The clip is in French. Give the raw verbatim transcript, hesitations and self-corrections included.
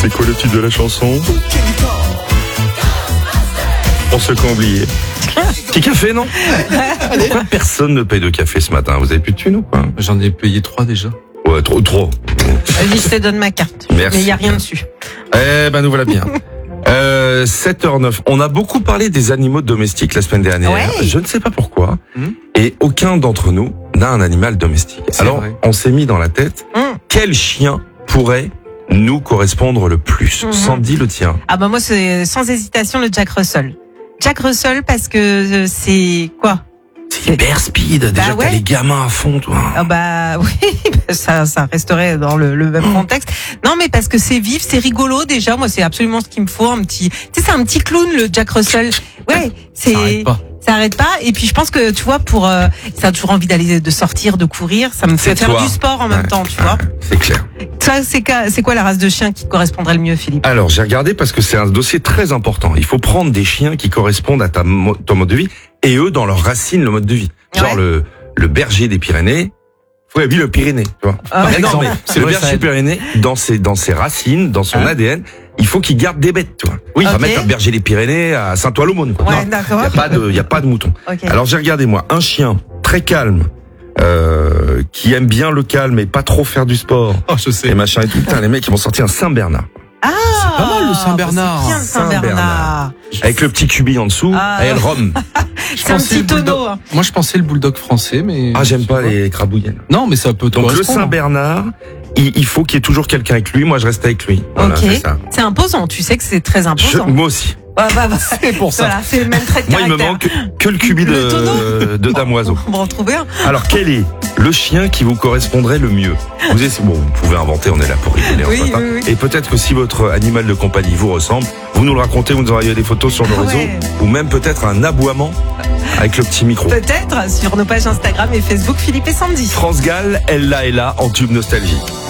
C'est quoi le titre de la chanson? Pour ceux qui ont oublié. Petit café, non? Pourquoi personne ne paye de café ce matin? Vous avez plus de thunes ou quoi? J'en ai payé trois déjà. Ouais, trop, trop. Vas-y, je te donne ma carte. Merci. Mais il n'y a rien dessus. Eh ben, nous voilà bien. Euh, sept heures neuf. On a beaucoup parlé des animaux domestiques la semaine dernière. Ouais. Je ne sais pas pourquoi. Mmh. Et aucun d'entre nous n'a un animal domestique. C'est Alors, vrai. on s'est mis dans la tête, Mmh. quel chien pourrait nous correspondre le plus? Mmh. Sandy, le tien. Ah bah moi, c'est sans hésitation le Jack Russell. Jack Russell parce que euh, c'est quoi? C'est hyper speed. Déjà, Bah ouais. t'as les gamins à fond, toi. Ah bah oui, ça, ça resterait dans le, le même contexte. Non, mais parce que c'est vif, c'est rigolo déjà. Moi, c'est absolument ce qu'il me faut. Un petit, tu sais, c'est un petit clown le Jack Russell. Ouais, c'est. Ça arrête pas. Ça arrête pas. Et puis je pense que tu vois, pour euh, ça a toujours envie d'aller de sortir, de courir. Ça me fait C'est faire toi. du sport en même Ouais, temps, tu ouais, vois. C'est clair. Ça, c'est quoi, c'est quoi la race de chien qui te correspondrait le mieux, Philippe? Alors, j'ai regardé parce que c'est un dossier très important. Il faut prendre des chiens qui correspondent à ta mo- ton mode de vie et eux, dans leurs racines, le mode de vie. Genre Ouais. le, le berger des Pyrénées. Oui, oui, le Pyrénées, tu vois. Ah, Mais non, exemple. mais C'est le vrai, berger ça aide. Pyrénées, dans ses, dans ses racines, dans son Hein A D N, il faut qu'il garde des bêtes, tu vois. Oui, il va Ok. mettre un berger des Pyrénées à Saint-Ouen-l'Aumône, quoi. Ouais, Non, d'accord. il y a pas de, il y a pas de mouton. Ok. Alors, j'ai regardé, moi, un chien très calme, euh, qui aime bien le calme et pas trop faire du sport. Oh, je sais. Et machin et tout. Putain, les mecs, ils vont sortir un Saint-Bernard. Ah, c'est pas mal, le Saint-Bernard. C'est bien, le Saint-Bernard. Avec le petit cubi en dessous, Ah. et le rhum. C'est un pensais petit le bulldog. tonneau. hein. Moi, je pensais le bulldog français, mais. Ah, j'aime je pas sais les crabouillettes. Non, mais ça peut te Donc le correspondre. Saint-Bernard, il, il faut qu'il y ait toujours quelqu'un avec lui. Moi, je reste avec lui. Voilà, Ok. c'est ça. C'est imposant. Tu sais que c'est très Je- imposant. moi aussi. Ouais, bah, bah, C'est pour ça. Voilà, c'est le même trait de Moi, il me caractère. manque que le cubi Le de, tonneau. de damoiseau. On va en trouver un. Alors, quel est le chien qui vous correspondrait le mieux? Vous êtes, bon, vous pouvez inventer, on est là pour rigoler. Oui, en fait, hein. oui, oui. Et peut-être que si votre animal de compagnie vous ressemble, vous nous le racontez, vous nous envoyez des photos sur le Ah réseau, ouais. ou même peut-être un aboiement avec le petit micro. Peut-être sur nos pages Instagram et Facebook, Philippe et Sandy. France Gall, elle là est là en tube nostalgie.